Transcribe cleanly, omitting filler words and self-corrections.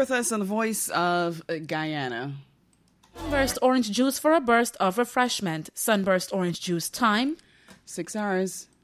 with us on the voice of Guyana. Sunburst orange juice for a burst of refreshment. Sunburst orange juice time. 6 hours.